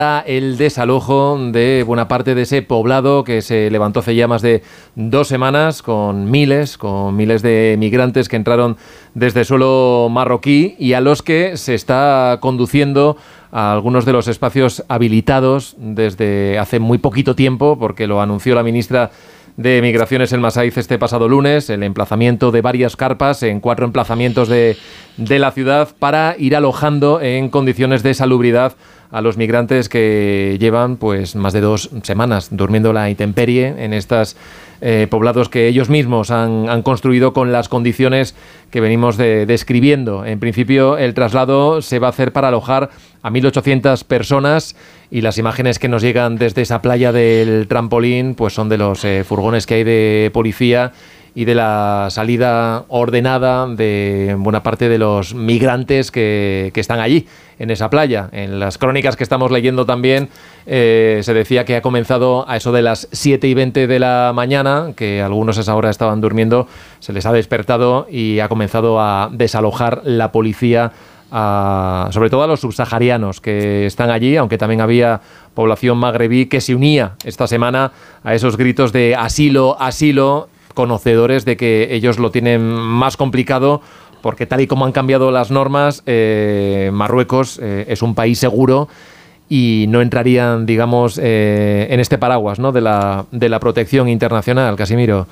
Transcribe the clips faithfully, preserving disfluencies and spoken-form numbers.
el desalojo de buena parte de ese poblado que se levantó hace ya más de dos semanas con miles, con miles de migrantes que entraron desde suelo marroquí y a los que se está conduciendo a algunos de los espacios habilitados desde hace muy poquito tiempo, porque lo anunció la ministra de Migraciones en Masaiz este pasado lunes, el emplazamiento de varias carpas en cuatro emplazamientos de, de la ciudad para ir alojando en condiciones de salubridad a los migrantes que llevan pues más de dos semanas durmiendo la intemperie en estos eh, poblados que ellos mismos han, han construido con las condiciones que venimos de, describiendo. En principio, el traslado se va a hacer para alojar a mil ochocientas personas y las imágenes que nos llegan desde esa playa del Trampolín pues son de los eh, furgones que hay de policía y de la salida ordenada de buena parte de los migrantes que, que están allí, en esa playa. En las crónicas que estamos leyendo también eh, se decía que ha comenzado a eso de las siete y veinte de la mañana, que algunos a esa hora estaban durmiendo, se les ha despertado y ha comenzado a desalojar la policía, a, sobre todo a los subsaharianos que están allí, aunque también había población magrebí que se unía esta semana a esos gritos de asilo, asilo, conocedores de que ellos lo tienen más complicado porque tal y como han cambiado las normas, eh, Marruecos eh, es un país seguro y no entrarían, digamos, eh, en este paraguas, ¿no?, de la, de la protección internacional. Casimiro.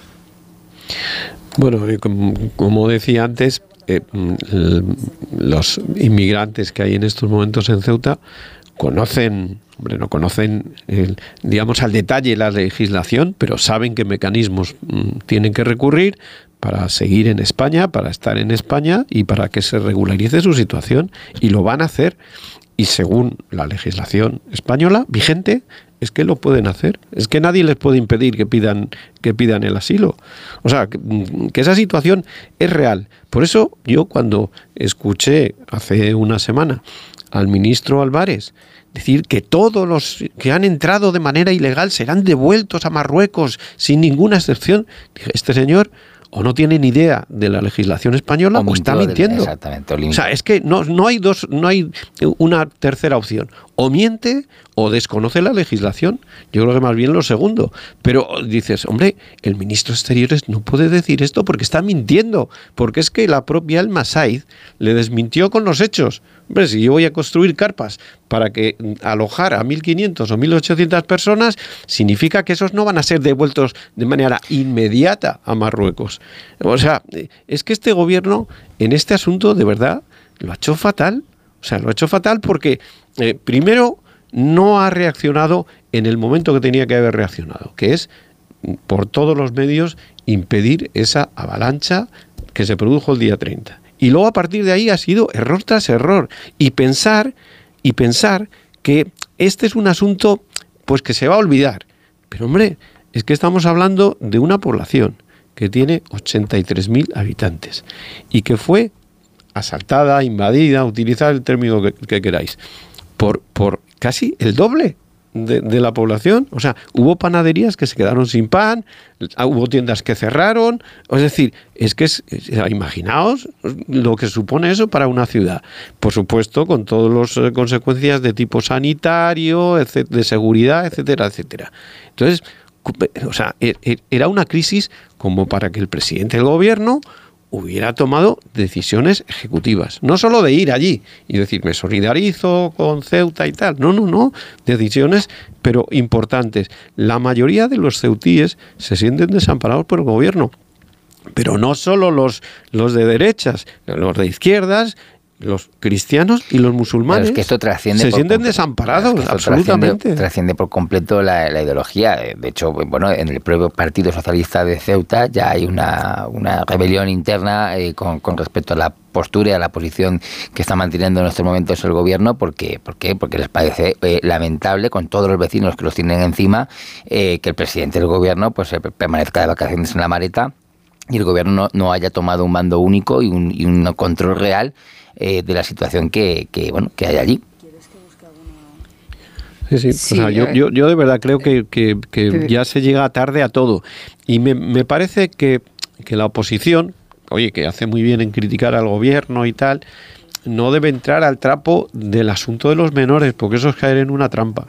Bueno, como, como decía antes, eh, los inmigrantes que hay en estos momentos en Ceuta conocen, hombre, no conocen, el, digamos, al detalle la legislación, pero saben qué mecanismos mm, tienen que recurrir para seguir en España, para estar en España y para que se regularice su situación. Y lo van a hacer. Y según la legislación española vigente, es que lo pueden hacer. Es que nadie les puede impedir que pidan, que pidan el asilo. O sea, que, que esa situación es real. Por eso yo cuando escuché hace una semana al ministro Álvarez decir que todos los que han entrado de manera ilegal serán devueltos a Marruecos sin ninguna excepción, dije, este señor o no tiene ni idea de la legislación española o, o está mintiendo. De, exactamente. O, o sea, es que no, no hay dos, no hay una tercera opción. O miente o desconoce la legislación. Yo creo que más bien lo segundo. Pero dices, hombre, el ministro de Exteriores no puede decir esto porque está mintiendo. Porque es que la propia El Masaiz le desmintió con los hechos. Hombre, si yo voy a construir carpas para que alojar a mil quinientas o mil ochocientas personas, significa que esos no van a ser devueltos de manera inmediata a Marruecos. O sea, es que este gobierno en este asunto de verdad lo ha hecho fatal. O sea, lo ha hecho fatal porque, eh, primero, no ha reaccionado en el momento que tenía que haber reaccionado, que es, por todos los medios, impedir esa avalancha que se produjo el día treinta. Y luego, a partir de ahí, ha sido error tras error. Y pensar, y pensar que este es un asunto pues que se va a olvidar. Pero, hombre, es que estamos hablando de una población que tiene ochenta y tres mil habitantes y que fue asaltada, invadida, utilizad el término que, que queráis, por, por casi el doble de, de la población. O sea, hubo panaderías que se quedaron sin pan, hubo tiendas que cerraron. Es decir, es que es, es, imaginaos lo que supone eso para una ciudad. Por supuesto, con todas las eh, consecuencias de tipo sanitario, de seguridad, etcétera, etcétera. Entonces, o sea, era una crisis como para que el presidente del gobierno hubiera tomado decisiones ejecutivas, no solo de ir allí y decir me solidarizo con Ceuta y tal, no, no, no, decisiones pero importantes. La mayoría de los ceutíes se sienten desamparados por el gobierno, pero no solo los, los de derechas, los de izquierdas, los cristianos y los musulmanes. Pero es que esto trasciende se por sienten completo. desamparados, es que absolutamente. Trasciende, trasciende por completo la, la ideología. De hecho, bueno, en el propio Partido Socialista de Ceuta ya hay una, una rebelión interna eh, con, con respecto a la postura y a la posición que está manteniendo en estos momentos el gobierno. ¿Por qué? ¿Por qué? Porque les parece eh, lamentable, con todos los vecinos que los tienen encima, eh, que el presidente del gobierno pues eh, permanezca de vacaciones en la maleta y el gobierno no, no haya tomado un mando único y un, y un control real eh, de la situación que, que, bueno, que hay allí. Sí, sí. sí o sea, yo, yo, yo de verdad creo que, que, que ya se llega tarde a todo. Y me, me parece que, que la oposición, oye, que hace muy bien en criticar al gobierno y tal, no debe entrar al trapo del asunto de los menores, porque eso es caer en una trampa.